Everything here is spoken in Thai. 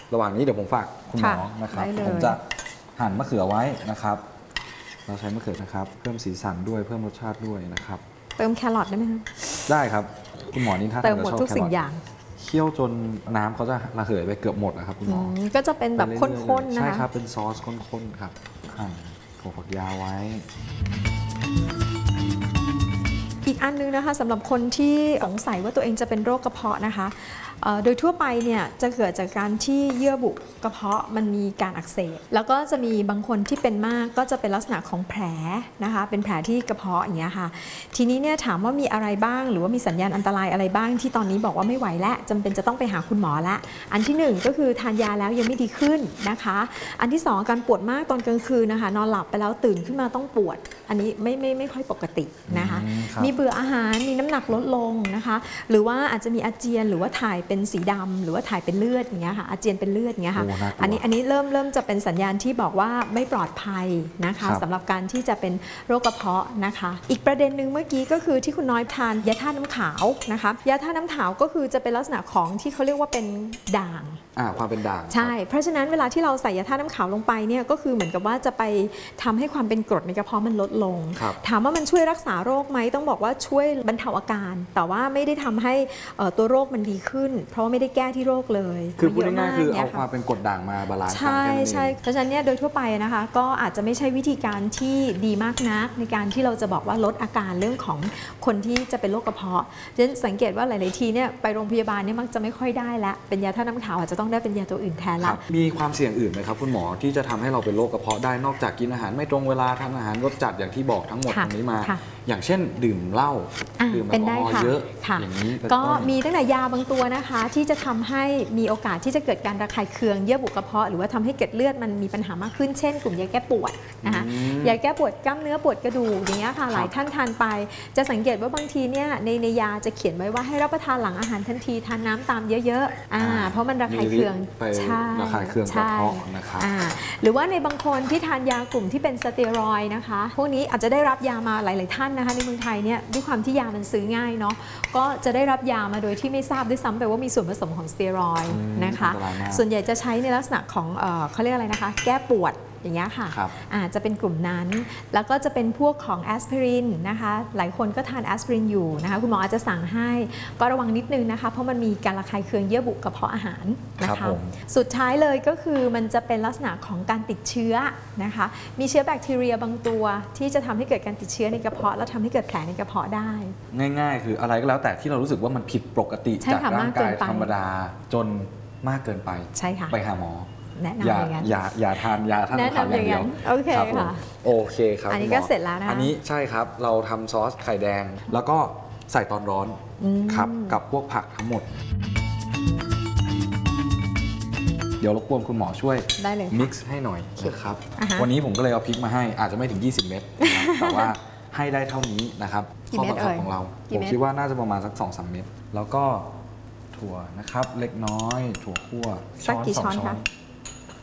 ระหว่างนี้เดี๋ยวผมฝากคุณหมอนะครับผมจะหั่นมะเขือไว้นะครับเราใช้มะเขือนะครับเพิ่มสีสันด้วยเพิ่มรสชาติด้วยนะครับเติมแครอทได้ไหมคะได้ครับคุณหมอนี่ถ้าเติมหมดทุกสิ่งอย่างเคี่ยวจนน้ำเขาจะระเหยไปเกือบหมดนะครับคุณหมอก็จะเป็นแบบข้นๆนะคะใช่ครับเป็นซอสข้นๆครับหั่นถั่วฝักยาวไว้อีกอันนึงนะคะสำหรับคนที่สงสัยว่าตัวเองจะเป็นโรคกระเพาะนะคะโดยทั่วไปเนี่ยจะเกิดจากการที่เยื่อบุกระเพาะมันมีการอักเสบแล้วก็จะมีบางคนที่เป็นมากก็จะเป็นลักษณะของแผลนะคะเป็นแผลที่กระเพาะอย่างเงี้ยค่ะทีนี้เนี่ยถามว่ามีอะไรบ้างหรือว่ามีสัญญาณอันตรายอะไรบ้างที่ตอนนี้บอกว่าไม่ไหวแล้วจำเป็นจะต้องไปหาคุณหมอละอันที่1ก็คือทานยาแล้วยังไม่ดีขึ้นนะคะอันที่2การปวดมากตอนกลางคืนนะคะนอนหลับไปแล้วตื่นขึ้นมาต้องปวดอันนี้ไม่ค่อยปกตินะคะมีเบื่ออาหารมีน้ำหนักลดลงนะคะหรือว่าอาจจะมีอาเจียนหรือว่าถ่ายเป็นสีดำหรือว่าถ่ายเป็นเลือดอย่างเงี้ยค่ะอาเจียนเป็นเลือดอย่างเงี้ยค่ะอันนี้เริ่มจะเป็นสัญญาณที่บอกว่าไม่ปลอดภัยนะคะสำหรับการที่จะเป็นโรคกระเพาะนะคะอีกประเด็นหนึ่งเมื่อกี้ก็คือที่คุณน้อยทานยาธาตุน้ำขาวนะคะยาธาตุน้ำขาวก็คือจะเป็นลักษณะของที่เขาเรียกว่าเป็นด่างความเป็นด่างใช่เพราะฉะนั้นเวลาที่เราใส่ยาธาตุน้ำขาวลงไปเนี่ยก็คือเหมือนกับว่าจะไปทำให้ความเป็นกรดในกระเพาะมันลดลงถามว่ามันช่วยรักษาโรคไหมต้องบอกว่าช่วยบรรเทาอาการแต่ว่าไม่ได้ทำให้ตัวโรคมันดีขึ้นเพราะว่าไม่ได้แก้ที่โรคเลยคือพูดง่ายๆคือเอาความเป็นกรดด่างมาบาลานซ์กันใช่เพราะฉะนั้นเนี่ยโดยทั่วไปนะคะก็อาจจะไม่ใช่วิธีการที่ดีมากนักในการที่เราจะบอกว่าลดอาการเรื่องของคนที่จะเป็นโรคกระเพาะฉะนั้นสังเกตว่าหลายๆทีเนี่ยไปโรงพยาบาลเนี่ยมักจะไม่ค่อยได้ละเป็นยาธาตุน้ำขาวอาจจะต้องได้เป็นยาตัวอื่นแทนละมีความเสี่ยงอื่นไหมครับคุณหมอที่จะทำให้เราเป็นโรคกระเพาะได้นอกจากกินอาหารไม่ตรงเวลาทานอาหารรสจัดอย่างที่บอกทั้งหมดตรงนี้มาอย่างเช่นดื่มเหล้าดื่มแอลกอฮอล์เยอะอย่างนี้ก็มีตั้งแต่ยาบางตัวนะคะที่จะทำให้มีโอกาสที่จะเกิดการระคายเคืองเยื่อบุกระเพาะหรือว่าทำให้เกล็ดเลือดมันมีปัญหามากขึ้นเช่นกลุ่มยาแก้ปวดนะคะยาแก้ปวดกล้ามเนื้อปวดกระดูกอย่างเงี้ยค่ะหลายท่านทานไปจะสังเกตว่าบางทีเนี่ยในยาจะเขียนไว้ว่าให้รับประทานหลังอาหารทันทีทานน้ำตามเยอะๆเพราะมันระคายเคืองใช่ระคายเคืองกระเพาะนะครับหรือว่าในบางคนที่ทานยากลุ่มที่เป็นสเตียรอยด์นะคะพวกนี้อาจจะได้รับยามาหลายๆท่านนะคะในเมืองไทยเนี่ยด้วยความที่ยามันซื้อง่ายเนาะก็จะได้รับยามาโดยที่ไม่ทราบด้วยซ้ำไปว่ามีส่วนผสมของสเตียรอยด์นะคะส่วนใหญ่จะใช้ในลักษณะของเขาเรียกอะไรนะคะแก้ปวดอย่างเงี้ยค่ะจะเป็นกลุ่มนั้นแล้วก็จะเป็นพวกของแอสไพรินนะคะหลายคนก็ทานแอสไพรินอยู่นะคะคุณหมออาจจะสั่งให้ก็ระวังนิดนึงนะคะเพราะมันมีการระคายเคืองเยื่อบุกระเพาะอาหารนะคะสุดท้ายเลยก็คือมันจะเป็นลักษณะของการติดเชื้อนะคะมีเชื้อแบคทีเรียบางตัวที่จะทำให้เกิดการติดเชื้อในกระเพาะแล้วทำให้เกิดแผลในกระเพาะได้ง่ายๆคืออะไรก็แล้วแต่ที่เรารู้สึกว่ามันผิดปกติจากร่างกายธรรมดาจนมากเกินไปไปหาหมอแนะนำอย่างนั้นอย่าทานยาท่านขาวอย่างเดียวโอเคค่ะโอเคครับอันนี้ก็เสร็จแล้วนะอันนี้ใช่ครับเราทำซอสไข่แดงแล้วก็ใส่ตอนร้อนครับกับพวกผักทั้งหมดเดี๋ยวรบกวนคุณหมอช่วยมิกซ์ให้หน่อยนะครับวันนี้ผมก็เลยเอาพริกมาให้อาจจะไม่ถึง20 เม็ดแต่ว่าให้ได้เท่านี้นะครับข้อบังคับของเราผมคิดว่าน่าจะประมาณสัก 2-3 เม็ดแล้วก็ถั่วนะครับเล็กน้อยถั่วคั่วสักกี่ช้อนคะ